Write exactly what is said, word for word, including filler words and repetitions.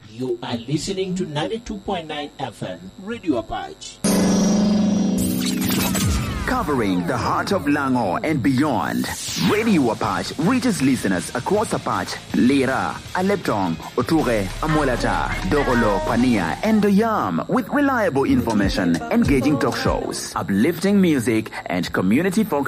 You are listening to ninety-two point nine F M, Radio Apache. Covering the heart of Lango and beyond, Radio Apache reaches listeners across Apache, Lira, Aleptong, Oture, Amolata, Dogolo, Pania, and Doyam with reliable information, engaging talk shows, uplifting music, and community focused